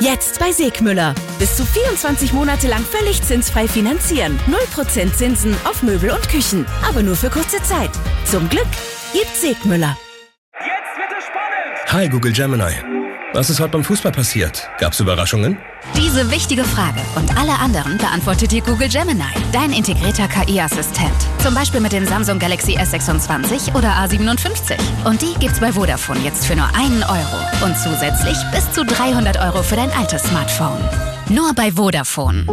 Jetzt bei Segmüller. Bis zu 24 Monate lang völlig zinsfrei finanzieren. 0% Zinsen auf Möbel und Küchen. Aber nur für kurze Zeit. Zum Glück gibt Segmüller. Jetzt wird es spannend! Hi Google Gemini. Was ist heute beim Fußball passiert? Gab's Überraschungen? Diese wichtige Frage und alle anderen beantwortet dir Google Gemini, dein integrierter KI-Assistent. Zum Beispiel mit dem Samsung Galaxy S26 oder A57. Und die gibt's bei Vodafone jetzt für nur 1 Euro. Und zusätzlich bis zu 300 Euro für dein altes Smartphone. Nur bei Vodafone.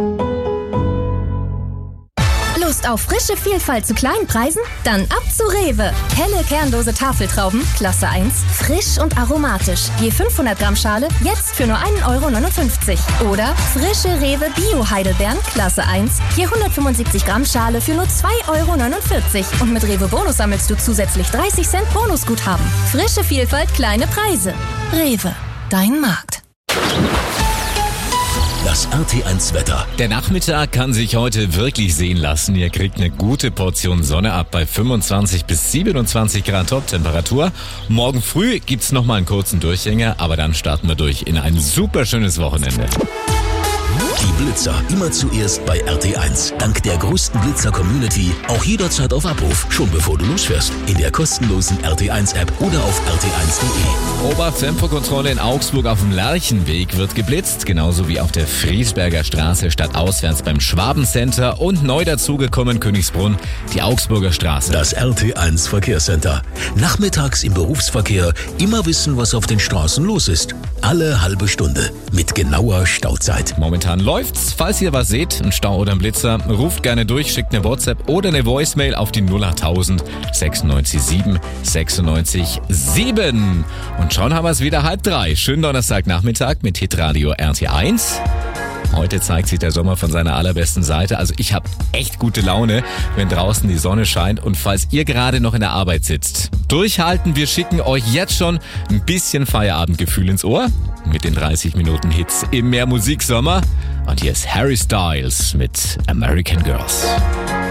Lust auf frische Vielfalt zu kleinen Preisen? Dann ab zu Rewe. Helle kernlose Tafeltrauben, Klasse 1, frisch und aromatisch. Je 500 Gramm Schale, jetzt für nur 1,59 Euro. Oder frische Rewe Bio-Heidelbeeren, Klasse 1, je 175 Gramm Schale für nur 2,49 Euro. Und mit Rewe Bonus sammelst du zusätzlich 30 Cent Bonusguthaben. Frische Vielfalt, kleine Preise. Rewe, dein Markt. Das RT1 Wetter. Der Nachmittag kann sich heute wirklich sehen lassen. Ihr kriegt eine gute Portion Sonne ab bei 25 bis 27 Grad Top-Temperatur. Morgen früh gibt's nochmal einen kurzen Durchhänger, aber dann starten wir durch in ein super schönes Wochenende. Die Blitzer immer zuerst bei RT1. Dank der größten Blitzer-Community auch jederzeit auf Abruf, schon bevor du losfährst. In der kostenlosen RT1-App oder auf rt1.de. Obertempokontrolle in Augsburg auf dem Lerchenweg wird geblitzt, genauso wie auf der Friesberger Straße stadtauswärts beim Schwabencenter und neu dazugekommen Königsbrunn, die Augsburger Straße. Das RT1 Verkehrscenter. Nachmittags im Berufsverkehr immer wissen, was auf den Straßen los ist. Alle halbe Stunde mit genauer Stauzeit. Momentan läuft's. Falls ihr was seht, einen Stau oder einen Blitzer, ruft gerne durch, schickt eine WhatsApp oder eine Voicemail auf die 08000 96 7 96 7. Und schon haben wir es wieder 2:30. Schönen Donnerstagnachmittag mit Hitradio RT1. Heute zeigt sich der Sommer von seiner allerbesten Seite. Also ich habe echt gute Laune, wenn draußen die Sonne scheint. Und falls ihr gerade noch in der Arbeit sitzt, durchhalten. Wir schicken euch jetzt schon ein bisschen Feierabendgefühl ins Ohr mit den 30 Minuten Hits im Mehr Musiksommer. Und hier ist Harry Styles mit American Girls.